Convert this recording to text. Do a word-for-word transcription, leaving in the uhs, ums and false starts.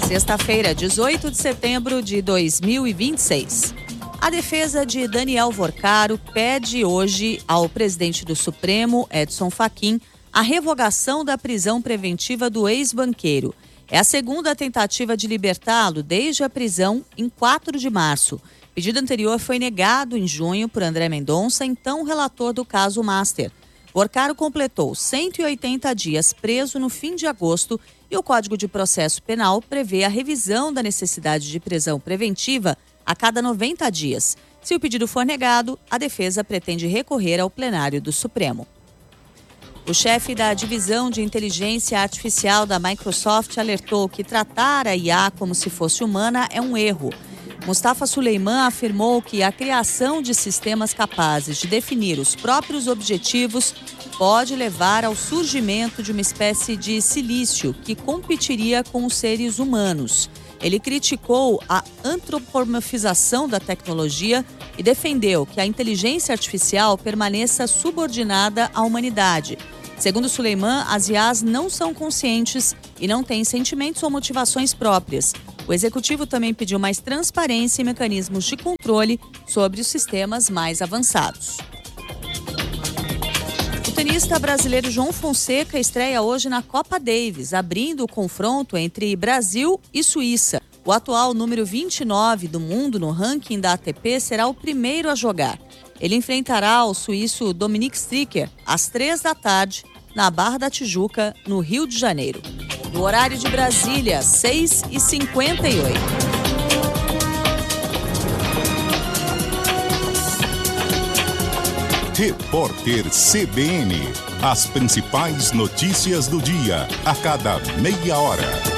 Sexta-feira, dezoito de setembro de dois mil e vinte e seis. A defesa de Daniel Vorcaro pede hoje ao presidente do Supremo, Edson Fachin, a revogação da prisão preventiva do ex-banqueiro. É a segunda tentativa de libertá-lo desde a prisão em quatro de março. O pedido anterior foi negado em junho por André Mendonça, então relator do caso Master. Vorcaro completou cento e oitenta dias preso no fim de agosto e o Código de Processo Penal prevê a revisão da necessidade de prisão preventiva a cada noventa dias. Se o pedido for negado, a defesa pretende recorrer ao plenário do Supremo. O chefe da divisão de inteligência artificial da Microsoft alertou que tratar a I A como se fosse humana é um erro. Mustafa Suleyman afirmou que a criação de sistemas capazes de definir os próprios objetivos pode levar ao surgimento de uma espécie de silício que competiria com os seres humanos. Ele criticou a antropomorfização da tecnologia e defendeu que a inteligência artificial permaneça subordinada à humanidade. Segundo Suleyman, as I As não são conscientes e não têm sentimentos ou motivações próprias. O executivo também pediu mais transparência e mecanismos de controle sobre os sistemas mais avançados. O tenista brasileiro João Fonseca estreia hoje na Copa Davis, abrindo o confronto entre Brasil e Suíça. O atual número vinte e nove do mundo no ranking da A T P será o primeiro a jogar. Ele enfrentará o suíço Dominic Stricker às três da tarde, na Barra da Tijuca, no Rio de Janeiro. No horário de Brasília, seis e cinquenta e oito. Repórter C B N. As principais notícias do dia, a cada meia hora.